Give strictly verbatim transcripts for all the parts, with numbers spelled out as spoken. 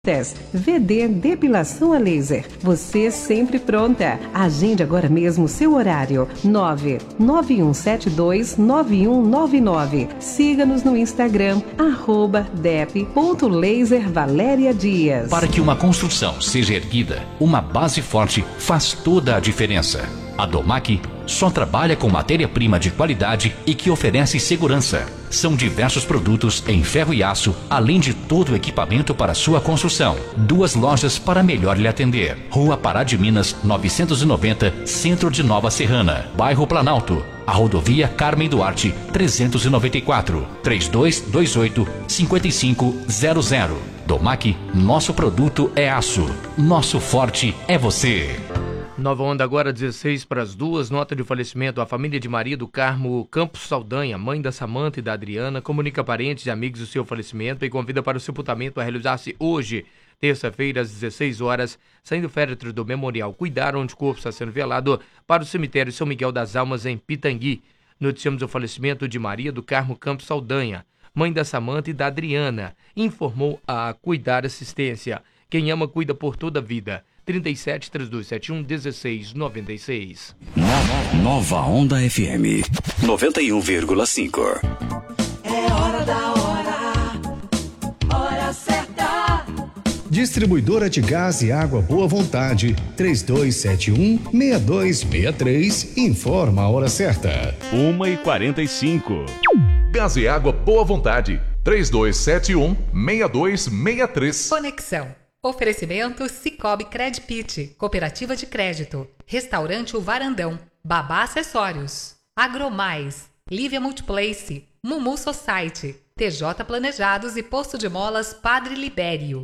V D Depilação a Laser. Você sempre pronta. Agende agora mesmo seu horário. nove nove um sete dois nove um nove nove. Siga-nos no Instagram, arroba dep ponto laser Valéria Dias. Para que uma construção seja erguida, uma base forte faz toda a diferença. A Domac só trabalha com matéria-prima de qualidade e que oferece segurança. São diversos produtos em ferro e aço, além de todo o equipamento para sua construção. Duas lojas para melhor lhe atender. Rua Pará de Minas, novecentos e noventa, Centro de Nova Serrana, Bairro Planalto. A rodovia Carmen Duarte, trezentos e noventa e quatro, trinta e dois vinte e oito, cinquenta e cinco zero zero. Domac, nosso produto é aço. Nosso forte é você. Nova Onda agora, dezesseis para as duas. Nota de falecimento. A família de Maria do Carmo Campos Saldanha, mãe da Samanta e da Adriana, comunica a parentes e amigos do seu falecimento e convida para o sepultamento a realizar-se hoje, terça-feira, às dezesseis horas, saindo o féretro do memorial Cuidar, onde o corpo está sendo velado, para o cemitério São Miguel das Almas, em Pitangui. Noticiamos o falecimento de Maria do Carmo Campos Saldanha, mãe da Samanta e da Adriana, informou a Cuidar Assistência. Quem ama, cuida por toda a vida. trinta e sete, trinta e dois setenta e um, dezesseis noventa e seis. Nova Onda F M noventa e um vírgula cinco. É hora da hora, hora certa. Distribuidora de gás e água Boa Vontade, três dois sete um, seis dois seis três, informa a hora certa. uma e quarenta e cinco. Gás e água Boa Vontade, três dois sete um, seis dois seis três. Conexão. Oferecimento Cicobi Credpit, Cooperativa de Crédito, Restaurante O Varandão, Babá Acessórios, Agromais, Lívia Multiplace, Mumu Society, T J Planejados e Posto de Molas Padre Libério.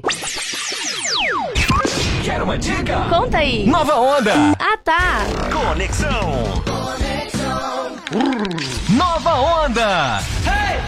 Quer uma dica? Conta aí. Nova Onda. Ah, tá. Conexão. Conexão. Nova Onda. Hey!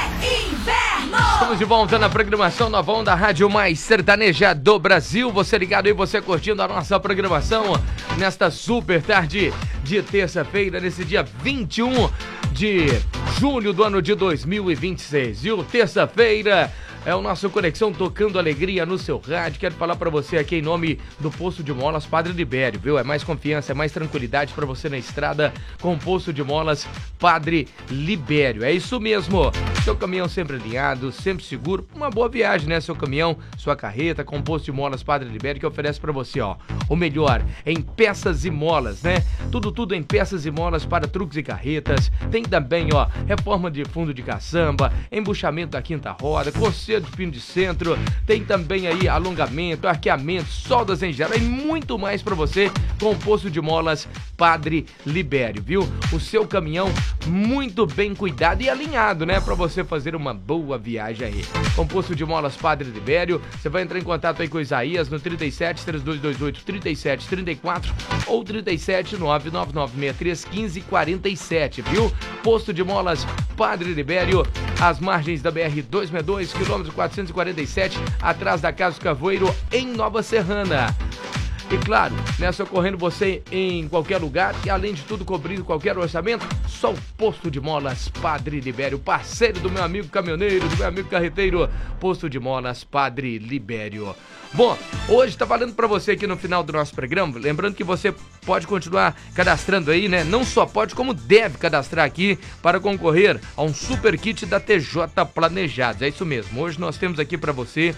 É inverno! Estamos de volta na programação Nova Onda, a rádio mais sertaneja do Brasil. Você ligado aí, você curtindo a nossa programação nesta super tarde de terça-feira, nesse dia vinte e um de julho do ano de dois mil e vinte e seis. Viu? Terça-feira é o nosso Conexão tocando alegria no seu rádio. Quero falar pra você aqui em nome do Posto de Molas Padre Libério, viu? É mais confiança, é mais tranquilidade pra você na estrada com o Posto de Molas Padre Libério. É isso mesmo. Seu caminhão sempre alinhado, sempre seguro. Uma boa viagem, né? Seu caminhão, sua carreta com o Posto de Molas Padre Libério, que oferece pra você, ó, o melhor em peças e molas, né? Tudo, tudo em peças e molas para truques e carretas. Tem também, ó, reforma de fundo de caçamba, embuchamento da quinta roda, conserto de pino de centro, tem também aí alongamento, arqueamento, soldas em geral e muito mais para você com o Posto de Molas Padre Libério, viu? O seu caminhão muito bem cuidado e alinhado, né? Para você fazer uma boa viagem aí. Com o Posto de Molas Padre Libério, você vai entrar em contato aí com o Isaías no trinta e sete, três dois dois oito, trinta e sete, trinta e quatro ou trinta e sete, nove nove nove seis três, quinze quarenta e sete, viu? Posto de Molas Padre Libério, às margens da B R duzentos e sessenta e dois, quilômetro quatrocentos e quarenta e sete, atrás da Casa do Cavoeiro, em Nova Serrana. E claro, né, socorrendo você em qualquer lugar e além de tudo cobrindo qualquer orçamento, só o Posto de Molas Padre Libério, parceiro do meu amigo caminhoneiro, do meu amigo carreteiro, Posto de Molas Padre Libério. Bom, hoje tá valendo pra você aqui no final do nosso programa, lembrando que você pode continuar cadastrando aí, né? Não só pode, como deve cadastrar aqui para concorrer a um super kit da T J Planejados. É isso mesmo, hoje nós temos aqui pra você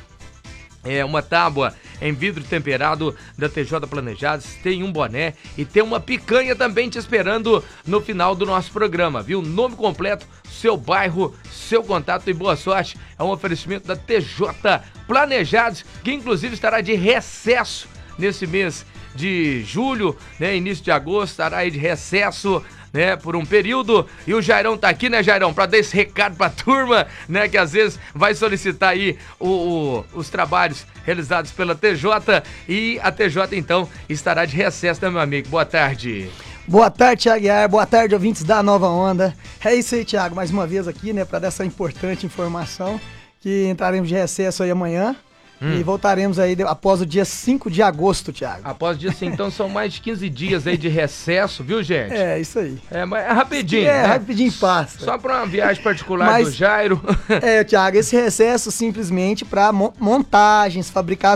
É uma tábua em vidro temperado da T J Planejados, tem um boné e tem uma picanha também te esperando no final do nosso programa, viu? Nome completo, seu bairro, seu contato e boa sorte. É um oferecimento da T J Planejados, que inclusive estará de recesso nesse mês de julho, né? Início de agosto, estará aí de recesso, né, por um período, e o Jairão tá aqui, né, Jairão, pra dar esse recado pra turma, né, que às vezes vai solicitar aí o, o, os trabalhos realizados pela T J, e a T J, então, estará de recesso, né, meu amigo? Boa tarde. Boa tarde, Thiago Guiar, boa tarde, ouvintes da Nova Onda. É isso aí, Thiago, mais uma vez aqui, né, pra dar essa importante informação, que entraremos de recesso aí amanhã, Hum. E voltaremos aí de- após o dia cinco de agosto, Thiago. Após o dia assim, então são mais de quinze dias aí de recesso, viu, gente? É, isso aí. É, mas é rapidinho. É, né? rapidinho passa. Só pra uma viagem particular Mas- do Jairo. É, Thiago, esse recesso simplesmente para montagens, fabricar